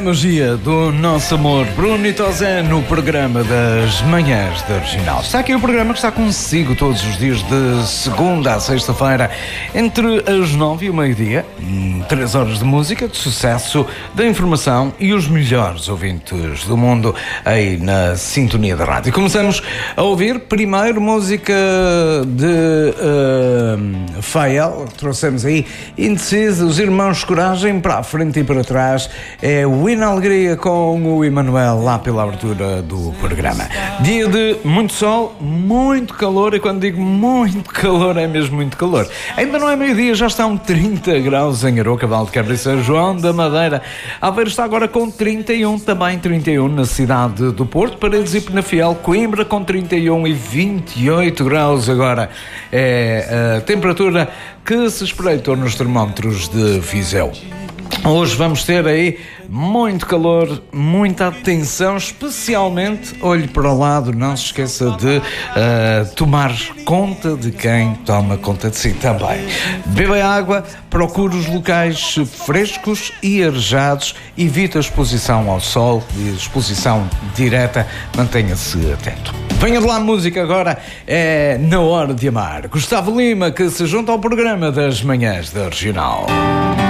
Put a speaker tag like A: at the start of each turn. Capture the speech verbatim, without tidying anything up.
A: magia do nosso amor Bruno e Tosé no programa das manhãs da Original. Está aqui o programa que está consigo todos os dias de segunda a sexta-feira entre as nove e o meio-dia. Três horas de música, de sucesso, da informação e os melhores ouvintes do mundo aí na sintonia da rádio. Começamos a ouvir primeiro música de uh, Fael. Trouxemos aí Indecisa, os Irmãos Coragem, para a frente e para trás. É o Hino Alegria com o Emanuel lá pela abertura do programa. Dia de muito sol, muito calor, e quando digo muito calor é mesmo muito calor. Ainda não é meio-dia, já estão trinta graus em Aroca, Valdequebra e São João da Madeira. Aveiro está agora com trinta e um, também trinta e um na cidade do Porto, Paredes e Penafiel, Coimbra com trinta e um e vinte e oito graus agora. É a temperatura que se espreitou nos termómetros de Viseu. Hoje vamos ter aí muito calor, muita atenção, especialmente olhe para o lado, não se esqueça de uh, tomar conta de quem toma conta de si também. Beba água, procure os locais frescos e arejados, evite a exposição ao sol e exposição direta, mantenha-se atento. Venha de lá a música agora, é Na Hora de Amar. Gustavo Lima, que se junta ao programa das manhãs da Regional.